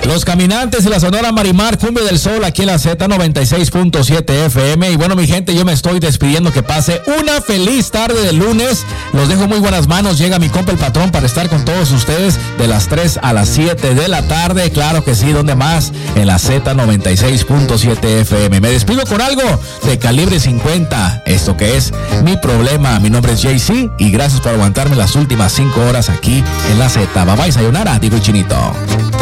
Los Caminantes y la Sonora Marimar, Cumbia del Sol, aquí en la Z96.7 FM. Y bueno, mi gente, yo me estoy despidiendo. Que pase una feliz tarde de lunes. Los dejo muy buenas manos. Llega mi compa el patrón para estar con todos ustedes de las 3 a las 7 de la tarde. Claro que sí, ¿dónde más? En la Z96.7 FM. Me despido con algo de Calibre 50. Esto que es Mi Problema. Mi nombre es JC y gracias por aguantarme las últimas 5 horas aquí en la Z. Bye bye, sayonara, digo el Chinito.